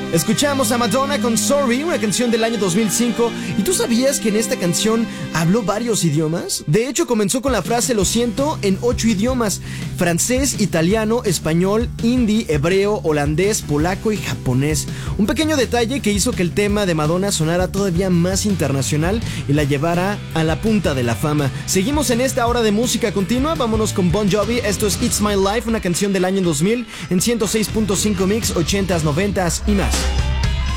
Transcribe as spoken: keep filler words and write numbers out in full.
Escuchamos a Madonna con Sorry, una canción del año dos mil cinco. ¿Y tú sabías que en esta canción habló varios idiomas? De hecho, comenzó con la frase lo siento en ocho idiomas: francés, italiano, español, hindi, hebreo, holandés, polaco y japonés. Un pequeño detalle que hizo que el tema de Madonna sonara todavía más internacional y la llevara a la punta de la fama. Seguimos en esta hora de música continua, vámonos con Bon Jovi. Esto es It's My Life, una canción del año dos mil en ciento seis punto cinco Mix, ochentas, noventas y más.